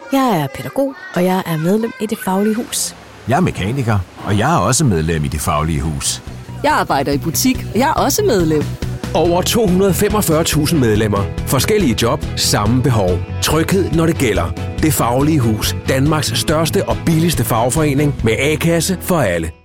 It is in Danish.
Jeg er pædagog, og jeg er medlem i Det Faglige Hus. Jeg er mekaniker, og jeg er også medlem i Det Faglige Hus. Jeg arbejder i butik, og jeg er også medlem. Over 245.000 medlemmer. Forskellige job, samme behov. Tryghed, når det gælder. Det Faglige Hus. Danmarks største og billigste fagforening med A-kasse for alle.